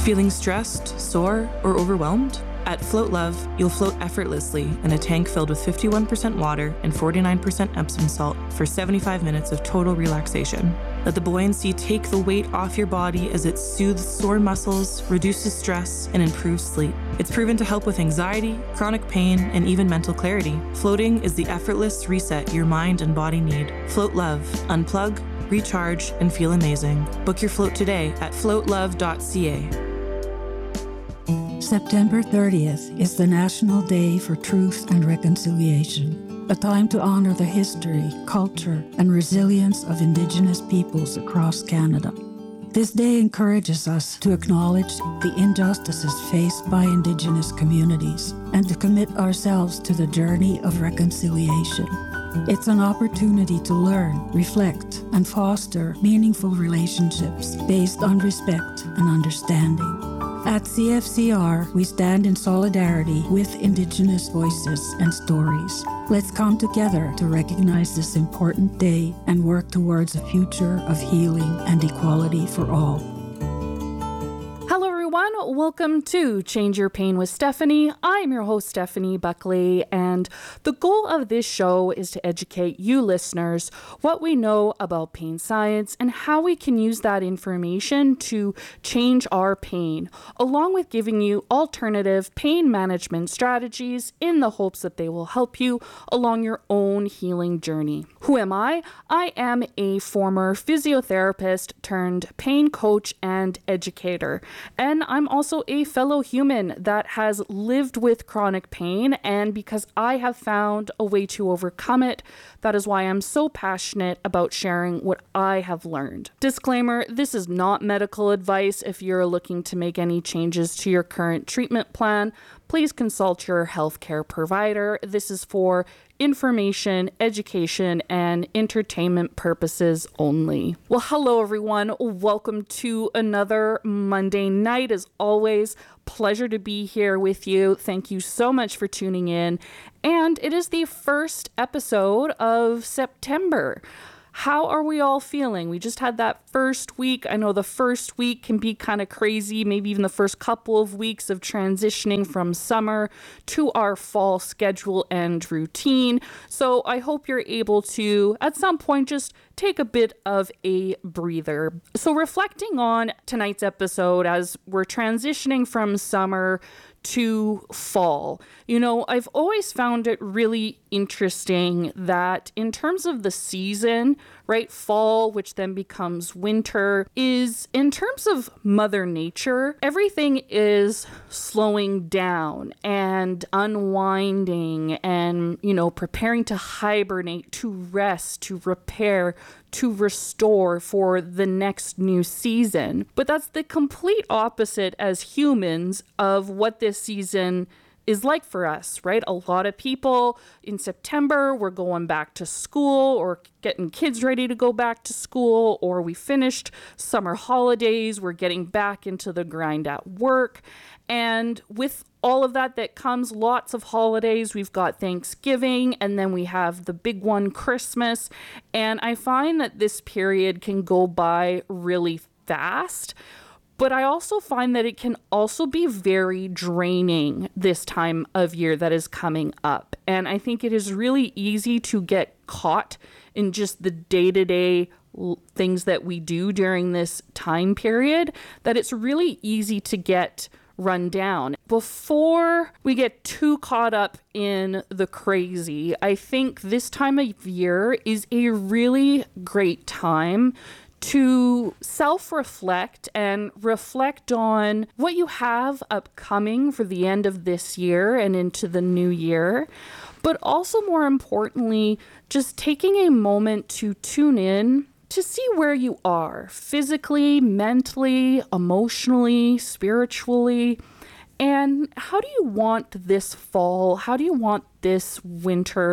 Feeling stressed, sore, or overwhelmed? At Float Love, you'll float effortlessly in a tank filled with 51% water and 49% Epsom salt for 75 minutes of total relaxation. Let the buoyancy take the weight off your body as it soothes sore muscles, reduces stress, and improves sleep. It's proven to help with anxiety, chronic pain, and even mental clarity. Floating is the effortless reset your mind and body need. Float Love. Unplug, recharge, and feel amazing. Book your float today at floatlove.ca. September 30th is the National Day for Truth and Reconciliation, a time to honor the history, culture, and resilience of Indigenous peoples across Canada. This day encourages us to acknowledge the injustices faced by Indigenous communities and to commit ourselves to the journey of reconciliation. It's an opportunity to learn, reflect, and foster meaningful relationships based on respect and understanding. At CFCR, we stand in solidarity with Indigenous voices and stories. Let's come together to recognize this important day and work towards a future of healing and equality for all. Hello everyone, welcome to Change Your Pain with Stephanie. I'm your host, Stephanie Buckley, and the goal of this show is to educate you listeners what we know about pain science and how we can use that information to change our pain, along with giving you alternative pain management strategies in the hopes that they will help you along your own healing journey. Who am I? I am a former physiotherapist turned pain coach and educator. And I'm also a fellow human that has lived with chronic pain, and because I have found a way to overcome it, that is why I'm so passionate about sharing what I have learned. Disclaimer, this is not medical advice. If you're looking to make any changes to your current treatment plan, please consult your healthcare provider. This is for information, education, and entertainment purposes only. Well, hello everyone. Welcome to another Monday night. As always, pleasure to be here with you. Thank you so much for tuning in. And it is the first episode of September. How are we all feeling? We just had that first week. I know the first week can be kind of crazy, maybe even the first couple of weeks of transitioning from summer to our fall schedule and routine. So I hope you're able to, at some point, just take a bit of a breather. So reflecting on tonight's episode as we're transitioning from summer to fall. You know, I've always found it really interesting that in terms of the season, right, fall, which then becomes winter, is in terms of Mother Nature, everything is slowing down and unwinding and, you know, preparing to hibernate, to rest, to repair, to restore for the next new season. But that's the complete opposite as humans of what this season is like for us, right? A lot of people in September, we're going back to school or getting kids ready to go back to school, or we finished summer holidays, we're getting back into the grind at work. And with all of that comes lots of holidays. We've got Thanksgiving, and then we have the big one, Christmas. And I find that this period can go by really fast. But I also find that it can also be very draining this time of year that is coming up. And I think it is really easy to get caught in just the day-to-day things that we do during this time period, that it's really easy to get run down. Before we get too caught up in the crazy, I think this time of year is a really great time to self-reflect and reflect on what you have upcoming for the end of this year and into the new year, but also more importantly, just taking a moment to tune in to see where you are physically, mentally, emotionally, spiritually, and how do you want this fall, how do you want this winter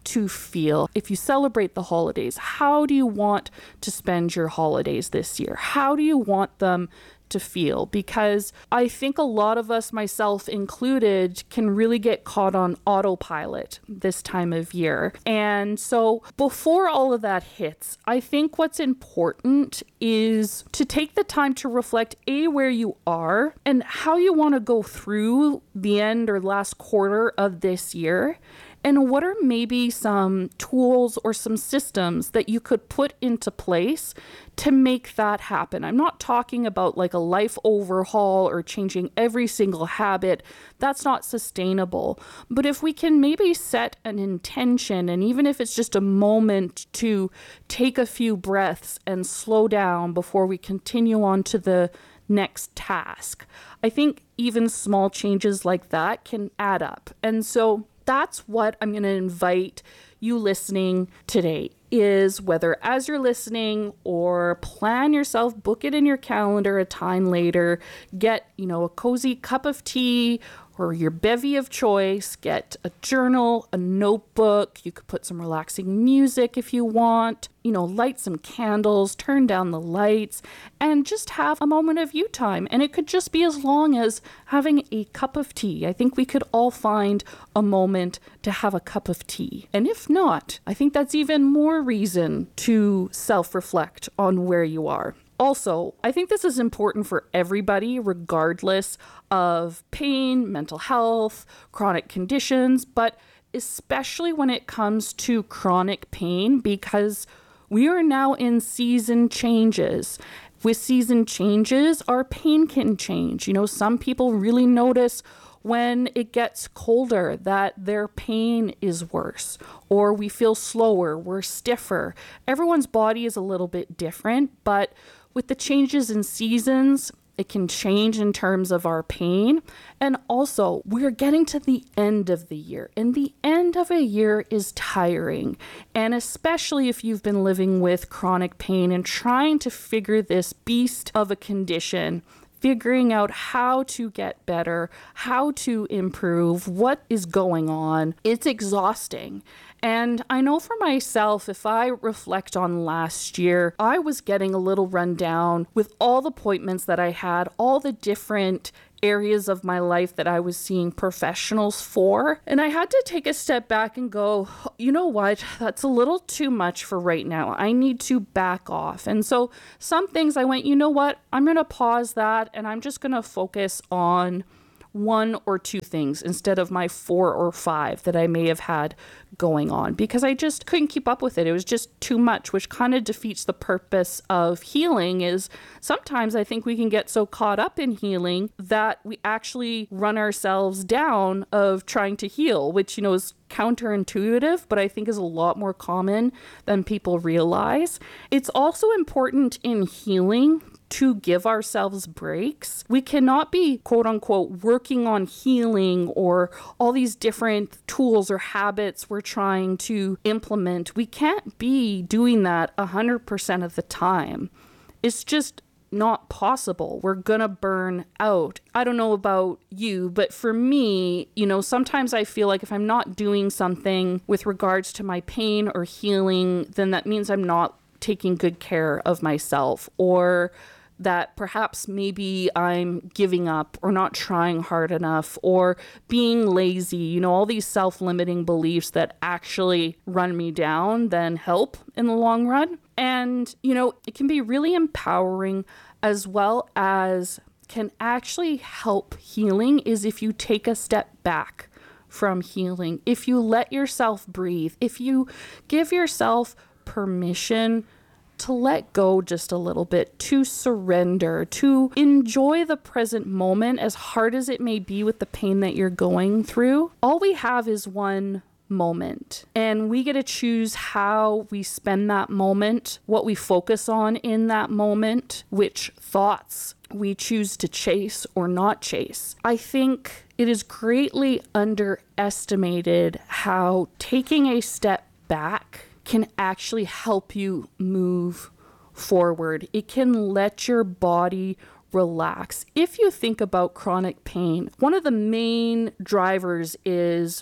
to feel? If you celebrate the holidays, how do you want to spend your holidays this year? How do you want them to feel? Because I think a lot of us, myself included, can really get caught on autopilot this time of year. And so before all of that hits, I think what's important is to take the time to reflect where you are and how you want to go through the end or last quarter of this year. And what are maybe some tools or some systems that you could put into place to make that happen? I'm not talking about like a life overhaul or changing every single habit. That's not sustainable. But if we can maybe set an intention, and even if it's just a moment to take a few breaths and slow down before we continue on to the next task, I think even small changes like that can add up. And so that's what I'm going to invite you listening today, is whether as you're listening or plan yourself, book it in your calendar a time later, get, a cozy cup of tea or your bevy of choice, get a journal, a notebook. You could put some relaxing music if you want, light some candles, turn down the lights, and just have a moment of you time. And it could just be as long as having a cup of tea. I think we could all find a moment to have a cup of tea. And if not, I think that's even more reason to self-reflect on where you are. Also, I think this is important for everybody, regardless of pain, mental health, chronic conditions, but especially when it comes to chronic pain, because we are now in season changes. With season changes, our pain can change. Some people really notice when it gets colder that their pain is worse, or we feel slower, we're stiffer. Everyone's body is a little bit different, but with the changes in seasons, it can change in terms of our pain. And also, we're getting to the end of the year, and the end of a year is tiring. And especially if you've been living with chronic pain and trying to figure this beast of a condition, figuring out how to get better, how to improve, what is going on, it's exhausting. And I know for myself, if I reflect on last year, I was getting a little run down with all the appointments that I had, all the different areas of my life that I was seeing professionals for. And I had to take a step back and go, you know what, that's a little too much for right now. I need to back off. And so some things I went, you know what, I'm going to pause that and I'm just going to focus on one or two things instead of my 4 or 5 that I may have had going on, because I just couldn't keep up with it. It was just too much, which kind of defeats the purpose of healing. Is sometimes I think we can get so caught up in healing that we actually run ourselves down of trying to heal, which, is counterintuitive, but I think is a lot more common than people realize. It's also important in healing to give ourselves breaks. We cannot be, quote unquote, working on healing or all these different tools or habits we're trying to implement. We can't be doing that 100% of the time. It's just not possible. We're gonna burn out. I don't know about you, but for me, sometimes I feel like if I'm not doing something with regards to my pain or healing, then that means I'm not taking good care of myself, or that perhaps maybe I'm giving up or not trying hard enough or being lazy, all these self-limiting beliefs that actually run me down than help in the long run. And, it can be really empowering, as well as can actually help healing, is if you take a step back from healing, if you let yourself breathe, if you give yourself permission to let go just a little bit, to surrender, to enjoy the present moment, as hard as it may be with the pain that you're going through. All we have is one moment, and we get to choose how we spend that moment, what we focus on in that moment, which thoughts we choose to chase or not chase. I think it is greatly underestimated how taking a step back can actually help you move forward. It can let your body relax. If you think about chronic pain, one of the main drivers is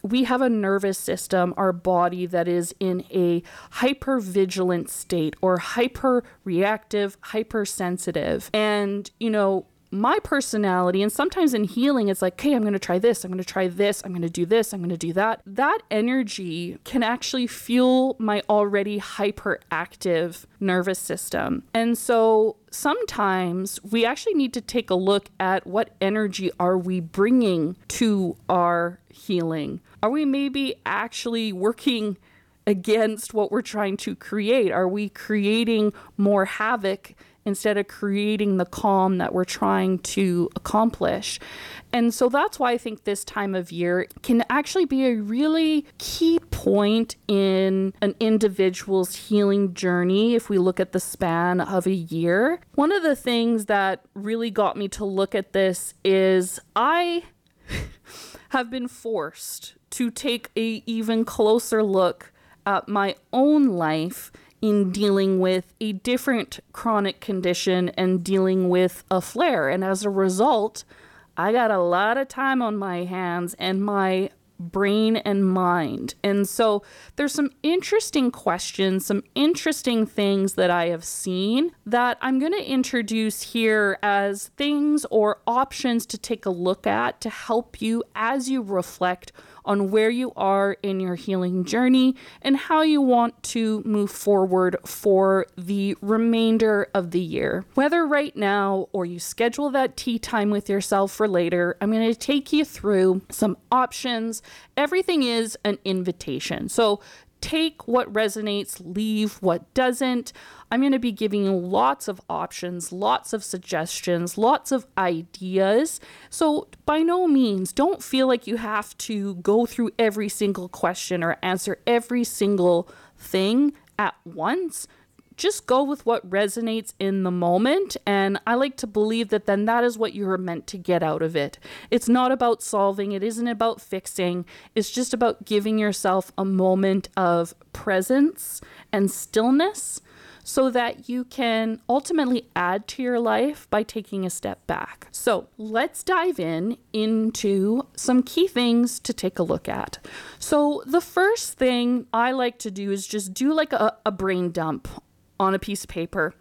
we have a nervous system, our body, that is in a hypervigilant state or hyper-reactive, hypersensitive. And, my personality, and sometimes in healing, it's like, okay, I'm going to try this, I'm going to try this, I'm going to do this, I'm going to do that. That energy can actually fuel my already hyperactive nervous system. And so sometimes we actually need to take a look at what energy are we bringing to our healing. Are we maybe actually working against what we're trying to create? Are we creating more havoc instead of creating the calm that we're trying to accomplish? And so that's why I think this time of year can actually be a really key point in an individual's healing journey if we look at the span of a year. One of the things that really got me to look at this is I have been forced to take an even closer look at my own life in dealing with a different chronic condition and dealing with a flare. And as a result, I got a lot of time on my hands and my brain and mind. And so there's some interesting questions, some interesting things that I have seen that I'm going to introduce here as things or options to take a look at to help you as you reflect on where you are in your healing journey and how you want to move forward for the remainder of the year. Whether right now or you schedule that tea time with yourself for later, I'm going to take you through some options. Everything is an invitation. So take what resonates, leave what doesn't. I'm going to be giving you lots of options, lots of suggestions, lots of ideas. So by no means, don't feel like you have to go through every single question or answer every single thing at once. Just go with what resonates in the moment. And I like to believe that then that is what you're meant to get out of it. It's not about solving. It isn't about fixing. It's just about giving yourself a moment of presence and stillness so that you can ultimately add to your life by taking a step back. So let's dive into some key things to take a look at. So the first thing I like to do is just do like a brain dump on a piece of paper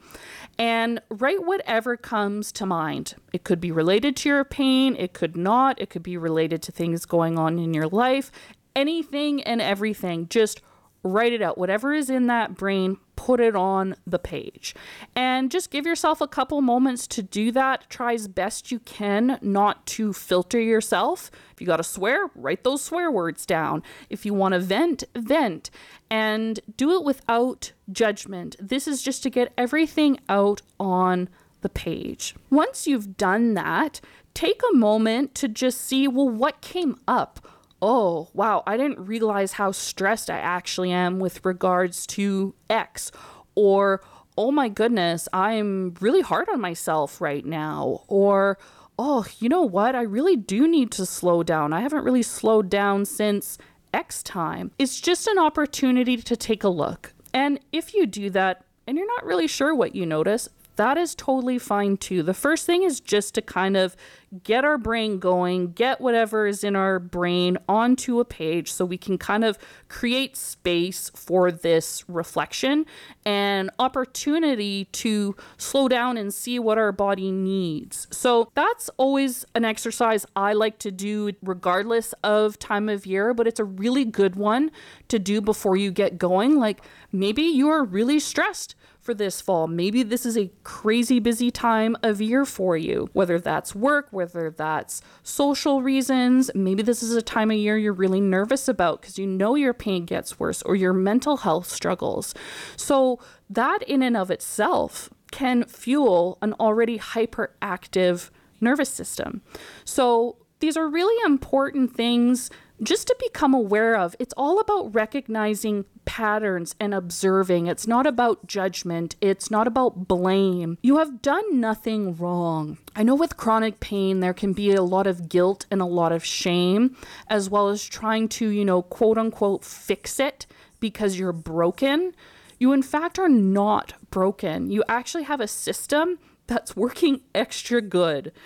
and write whatever comes to mind. It could be related to your pain. It could not. It could be related to things going on in your life. Anything and everything. Just write it out. Whatever is in that brain, put it on the page. And just give yourself a couple moments to do that. Try as best you can not to filter yourself. If you got to swear, write those swear words down. If you want to vent, vent. And do it without judgment. This is just to get everything out on the page. Once you've done that, take a moment to just see, well, what came up? Oh, wow, I didn't realize how stressed I actually am with regards to X. Or, oh my goodness, I'm really hard on myself right now. Or, oh, you know what? I really do need to slow down. I haven't really slowed down since X time. It's just an opportunity to take a look. And if you do that and you're not really sure what you notice, that is totally fine too. The first thing is just to kind of get our brain going, get whatever is in our brain onto a page so we can kind of create space for this reflection and opportunity to slow down and see what our body needs. So that's always an exercise I like to do regardless of time of year, but it's a really good one to do before you get going. Like maybe you are really stressed for this fall. Maybe this is a crazy busy time of year for you, whether that's work, whether that's social reasons. Maybe this is a time of year you're really nervous about because you know your pain gets worse or your mental health struggles. So that in and of itself can fuel an already hyperactive nervous system. So these are really important things just to become aware of. It's all about recognizing patterns and observing. It's not about judgment. It's not about blame. You have done nothing wrong. I know with chronic pain, there can be a lot of guilt and a lot of shame, as well as trying to, quote unquote, fix it because you're broken. You in fact are not broken. You actually have a system that's working extra good.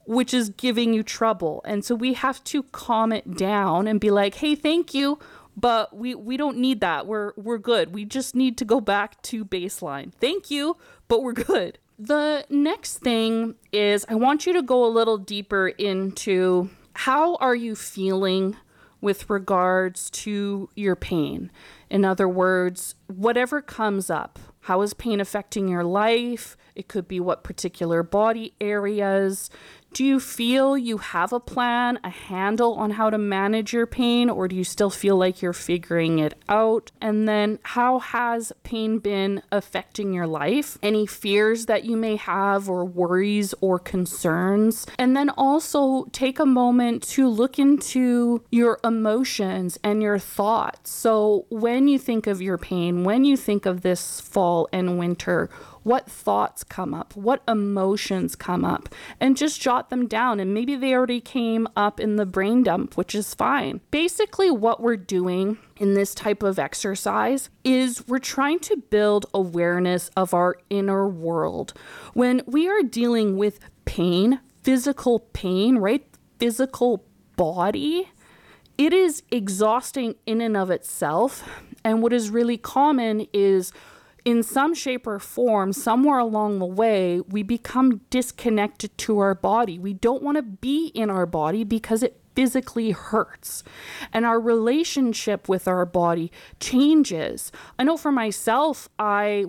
which is giving you trouble. And so we have to calm it down and be like, hey, thank you, but we don't need that. We're good. We just need to go back to baseline. Thank you, but we're good. The next thing is I want you to go a little deeper into how are you feeling with regards to your pain. In other words, whatever comes up, how is pain affecting your life? It could be what particular body areas. Do you feel you have a plan, a handle on how to manage your pain, or do you still feel like you're figuring it out? And then how has pain been affecting your life? Any fears that you may have, or worries or concerns? And then also take a moment to look into your emotions and your thoughts. So when you think of your pain, when you think of this fall and winter, what thoughts come up? What emotions come up? And just jot them down. And maybe they already came up in the brain dump, which is fine. Basically, what we're doing in this type of exercise is we're trying to build awareness of our inner world. When we are dealing with pain, physical pain, right? Physical body, it is exhausting in and of itself. And what is really common is in some shape or form, somewhere along the way, we become disconnected to our body. We don't want to be in our body because it physically hurts. And our relationship with our body changes. I know for myself, I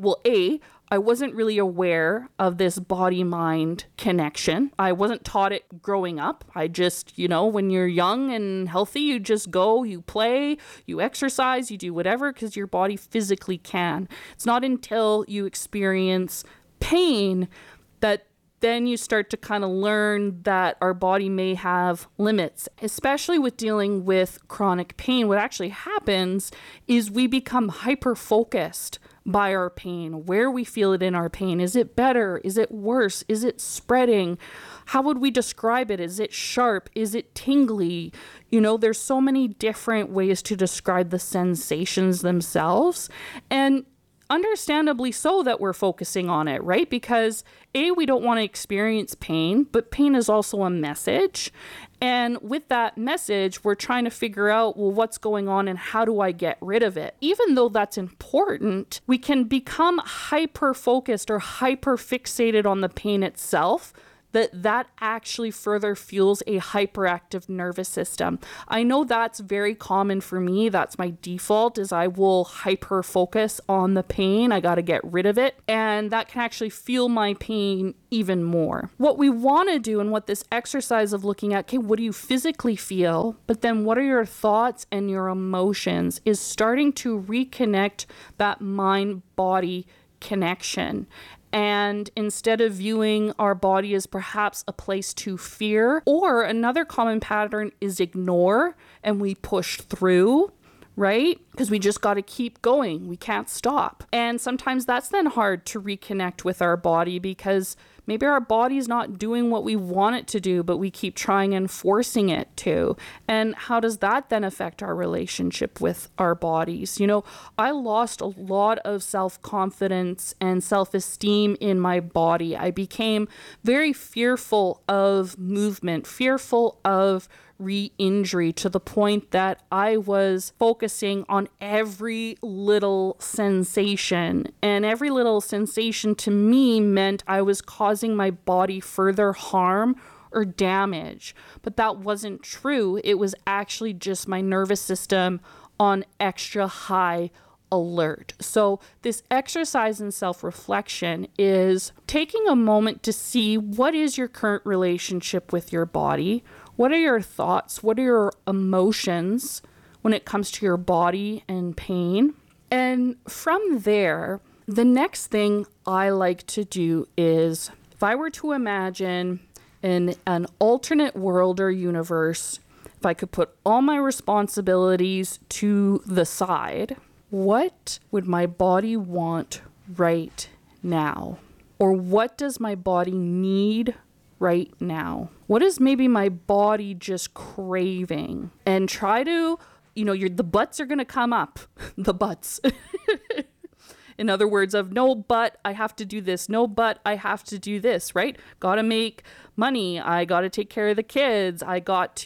wasn't really aware of this body-mind connection. I wasn't taught it growing up. I just, when you're young and healthy, you just go, you play, you exercise, you do whatever because your body physically can. It's not until you experience pain that then you start to kind of learn that our body may have limits, especially with dealing with chronic pain. What actually happens is we become hyper-focused by our pain, where we feel it in our pain. Is it better? Is it worse? Is it spreading? How would we describe it? Is it sharp? Is it tingly? There's so many different ways to describe the sensations themselves. And understandably so that we're focusing on it, right? Because we don't want to experience pain, but pain is also a message. And with that message, we're trying to figure out, well, what's going on and how do I get rid of it? Even though that's important, we can become hyper-focused or hyper-fixated on the pain itself, that actually further fuels a hyperactive nervous system. I know that's very common for me. That's my default, is I will hyper focus on the pain. I got to get rid of it. And that can actually fuel my pain even more. What we want to do, and what this exercise of looking at, okay, what do you physically feel? But then what are your thoughts and your emotions, is starting to reconnect that mind-body connection. And instead of viewing our body as perhaps a place to fear, or another common pattern is ignore and we push through, right? Because we just got to keep going. We can't stop. And sometimes that's then hard to reconnect with our body because maybe our body's not doing what we want it to do, but we keep trying and forcing it to. And how does that then affect our relationship with our bodies? I lost a lot of self-confidence and self-esteem in my body. I became very fearful of movement, fearful of re-injury, to the point that I was focusing on every little sensation. And every little sensation to me meant I was causing my body further harm or damage. But that wasn't true. It was actually just my nervous system on extra high alert. So this exercise in self-reflection is taking a moment to see what is your current relationship with your body. What are your thoughts? What are your emotions when it comes to your body and pain? And from there, the next thing I like to do is, if I were to imagine in an alternate world or universe, if I could put all my responsibilities to the side, what would my body want right now? Or what does my body need right now? What is maybe my body just craving? And try to, the butts are going to come up, the butts. In other words, of no, but I have to do this. No, but I have to do this, right? Got to make money. I got to take care of the kids. I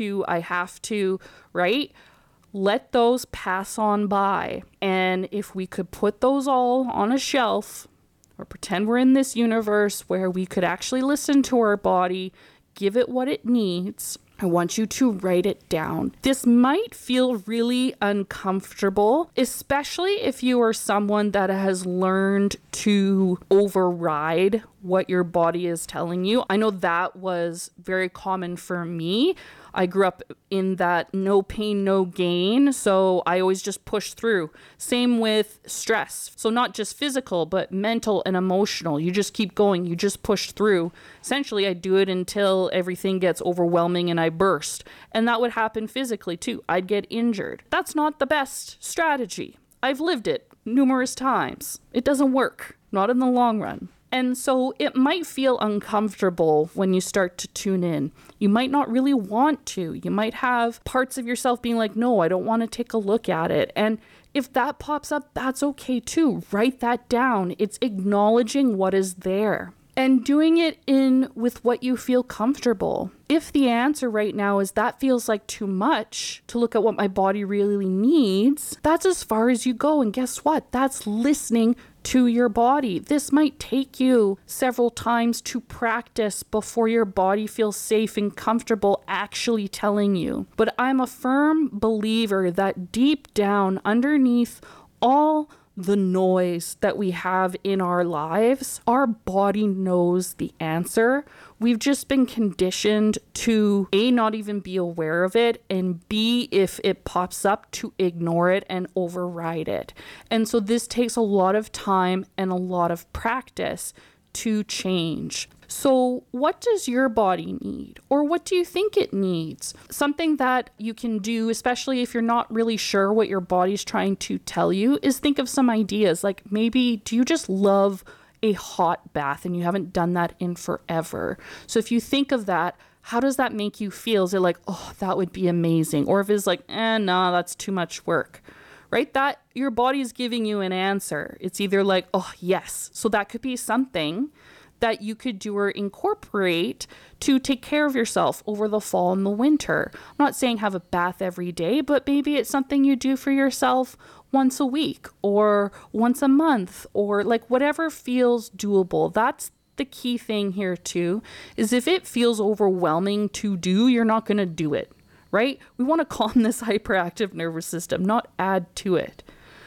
have to, right? Let those pass on by. And if we could put those all on a shelf or pretend we're in this universe where we could actually listen to our body, give it what it needs, I want you to write it down. This might feel really uncomfortable, especially if you are someone that has learned to override what your body is telling you. I know that was very common for me. I grew up in that no pain, no gain. So I always just pushed through. Same with stress. So not just physical, but mental and emotional. You just keep going. You just push through. Essentially, I do it until everything gets overwhelming and I burst. And that would happen physically too. I'd get injured. That's not the best strategy. I've lived it numerous times. It doesn't work. Not in the long run. And so it might feel uncomfortable when you start to tune in. You might not really want to. You might have parts of yourself being like, no, I don't want to take a look at it. And if that pops up, that's okay too. Write that down. It's acknowledging what is there and doing it in with what you feel comfortable. If the answer right now is that feels like too much to look at what my body really needs, that's as far as you go. And guess what? That's listening to your body. This might take you several times to practice before your body feels safe and comfortable actually telling you. But I'm a firm believer that deep down underneath all the noise that we have in our lives, our body knows the answer. We've just been conditioned to A, not even be aware of it, and B, if it pops up, to ignore it and override it. And so this takes a lot of time and a lot of practice to change. So what does your body need? Or what do you think it needs? Something that you can do, especially if you're not really sure what your body's trying to tell you, is think of some ideas. Like maybe, do you just love a hot bath and you haven't done that in forever? So if you think of that, how does that make you feel? Is it like, oh, that would be amazing? Or if it's like, no, that's too much work. Right? That your body is giving you an answer. It's either like, oh, yes. So that could be something that you could do or incorporate to take care of yourself over the fall and the winter. I'm not saying have a bath every day, but maybe it's something you do for yourself once a week or once a month, or like whatever feels doable. That's the key thing here too, is if it feels overwhelming to do, you're not going to do it, right? We want to calm this hyperactive nervous system, not add to it.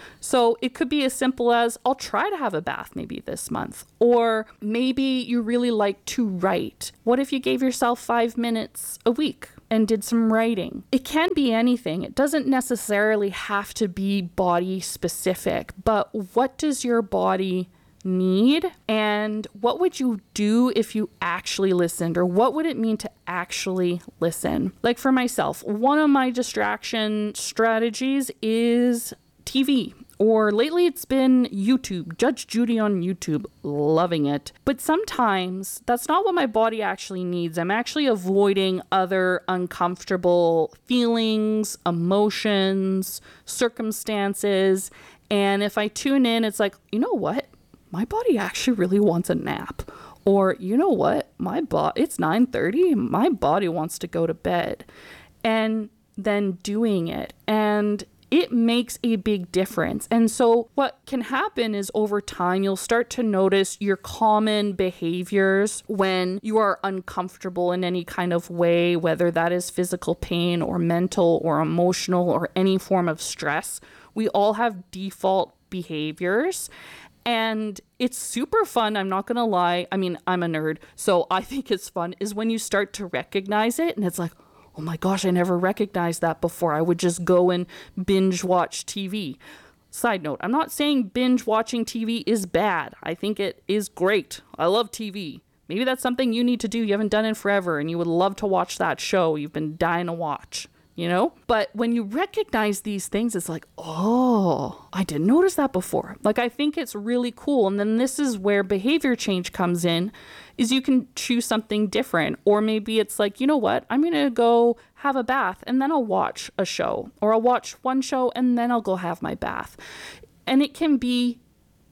So it could be as simple as, I'll try to have a bath maybe this month. Or maybe you really like to write. What if you gave yourself 5 minutes a week and did some writing? It can be anything. It doesn't necessarily have to be body specific, but what does your body need? And what would you do if you actually listened? Or what would it mean to actually listen? Like for myself, one of my distraction strategies is TV. Or lately it's been YouTube, Judge Judy on YouTube, loving it. But sometimes that's not what my body actually needs. I'm actually avoiding other uncomfortable feelings, emotions, circumstances. And if I tune in, it's like, you know what? My body actually really wants a nap. Or, you know what? It's 9:30. My body wants to go to bed. And then doing it. And it makes a big difference. And so what can happen is over time, you'll start to notice your common behaviors when you are uncomfortable in any kind of way, whether that is physical pain or mental or emotional or any form of stress. We all have default behaviors. And it's super fun. I'm not going to lie. I mean, I'm a nerd, so I think it's fun, is when you start to recognize it and it's like, oh my gosh, I never recognized that before. I would just go and binge watch TV. Side note, I'm not saying binge watching TV is bad. I think it is great. I love TV. Maybe that's something you need to do. You haven't done it forever and you would love to watch that show you've been dying to watch, you know? But when you recognize these things, it's like, oh, I didn't notice that before. Like, I think it's really cool. And then this is where behavior change comes in, is you can choose something different. Or maybe it's like, you know what, I'm going to go have a bath and then I'll watch a show, or I'll watch one show and then I'll go have my bath. And it can be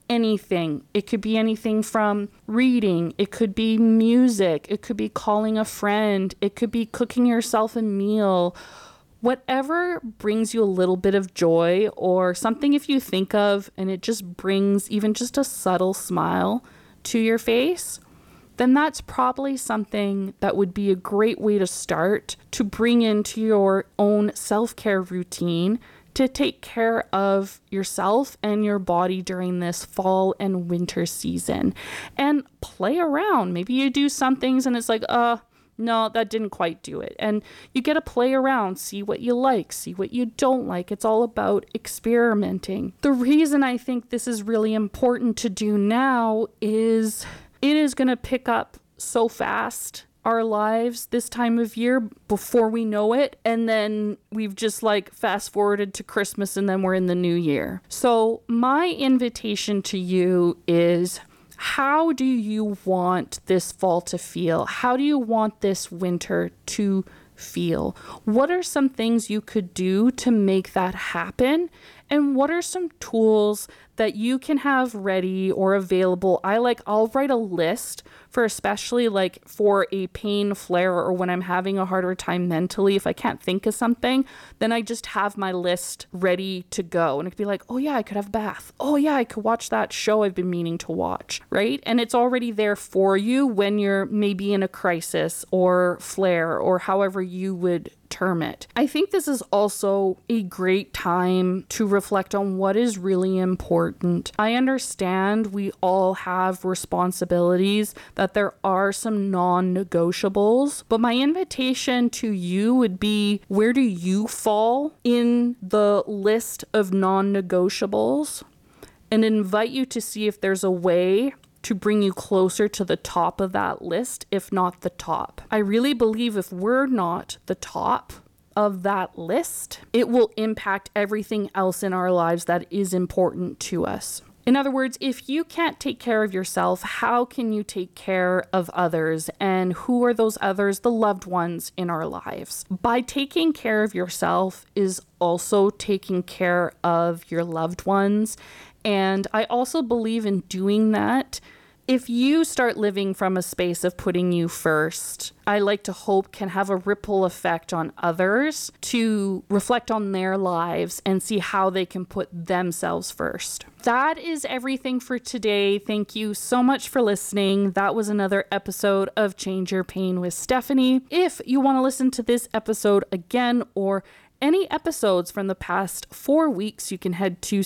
anything. It could be anything from reading. It could be music. It could be calling a friend. It could be cooking yourself a meal. Whatever brings you a little bit of joy, or something if you think of and it just brings even just a subtle smile to your face, then that's probably something that would be a great way to start to bring into your own self-care routine to take care of yourself and your body during this fall and winter season. And play around. Maybe you do some things and it's like, no, that didn't quite do it. And you get to play around, see what you like, see what you don't like. It's all about experimenting. The reason I think this is really important to do now is it is going to pick up so fast, our lives this time of year, before we know it. And then we've just like fast forwarded to Christmas and then we're in the new year. So my invitation to you is, how do you want this fall to feel? How do you want this winter to feel? What are some things you could do to make that happen? And what are some tools that you can have ready or available? I'll write a list for, especially like for a pain flare or when I'm having a harder time mentally. If I can't think of something, then I just have my list ready to go. And it could be like, oh yeah, I could have a bath. Oh yeah, I could watch that show I've been meaning to watch, right? And it's already there for you when you're maybe in a crisis or flare or however you would term it. I think this is also a great time to reflect on what is really important. I understand we all have responsibilities, that there are some non-negotiables, but my invitation to you would be, where do you fall in the list of non-negotiables? And invite you to see if there's a way to bring you closer to the top of that list, if not the top. I really believe if we're not the top of that list, it will impact everything else in our lives that is important to us. In other words, if you can't take care of yourself, how can you take care of others? And who are those others? The loved ones in our lives. By taking care of yourself is also taking care of your loved ones. And I also believe in doing that. If you start living from a space of putting you first, I like to hope can have a ripple effect on others to reflect on their lives and see how they can put themselves first. That is everything for today. Thank you so much for listening. That was another episode of Change Your Pain with Stephanie. If you want to listen to this episode again or any episodes from the past 4 weeks, you can head to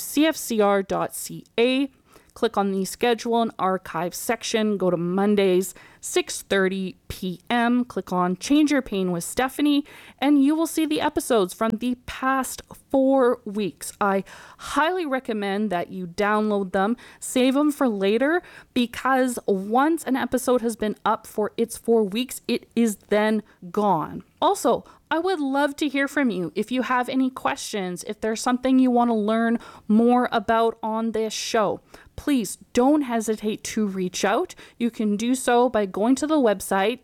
cfcr.ca. Click on the schedule and archive section, go to Mondays, 6:30 p.m. Click on Change Your Pain with Stephanie, and you will see the episodes from the past 4 weeks. I highly recommend that you download them, save them for later, because once an episode has been up for its 4 weeks, it is then gone. Also, I would love to hear from you. If you have any questions, if there's something you want to learn more about on this show, please don't hesitate to reach out. You can do so by going to the website,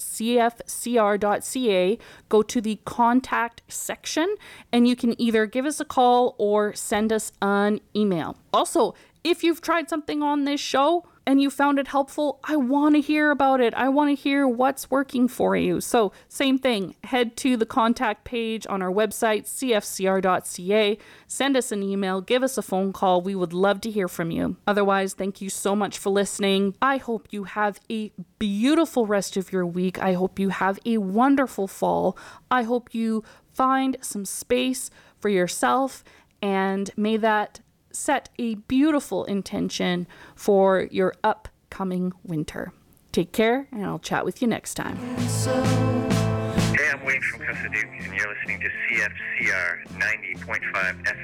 cfcr.ca, go to the contact section, and you can either give us a call or send us an email. Also, if you've tried something on this show and you found it helpful, I want to hear about it. I want to hear what's working for you. So same thing, head to the contact page on our website, cfcr.ca, send us an email, give us a phone call. We would love to hear from you. Otherwise, thank you so much for listening. I hope you have a beautiful rest of your week. I hope you have a wonderful fall. I hope you find some space for yourself, and may that set a beautiful intention for your upcoming winter. Take care, and I'll chat with you next time. Hey, I'm Wayne from Casa Duke, and you're listening to CFCR 90.5 FM.